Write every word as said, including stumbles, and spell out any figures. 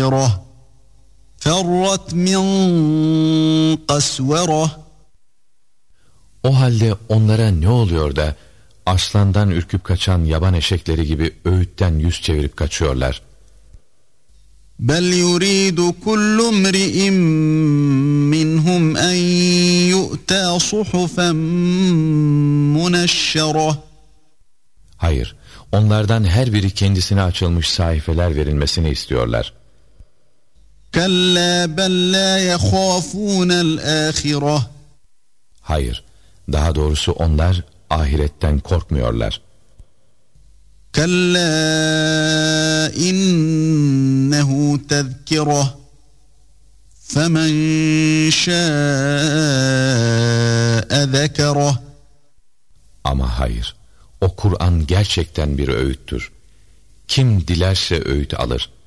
نَاشِرَةٌ فَرَّتْ مِنْ قَسْوَرَةٍ. O halde onlara ne oluyor da aslandan ürküp kaçan yaban eşekleri gibi öğütten yüz çevirip kaçıyorlar? بَلْ يُرِيدُ كُلُّ امْرِئٍ مِّنْهُمْ أَنْ يُؤْتَى صُحُفًا مُنَشَّرَةً. Hayır, onlardan her biri kendisine açılmış sayfeler verilmesini istiyorlar. كَلَّا بَلْ لَا يَخَافُونَ الْآخِرَةَ. Hayır, daha doğrusu onlar ahiretten korkmuyorlar. كَلَّا إِنَّهُ تَذْكِرَةٌ فَمَنْ شَاءَ ذَكَرَهُ. Ama hayır, o Kur'an gerçekten bir öğüttür. Kim dilerse öğüt alır.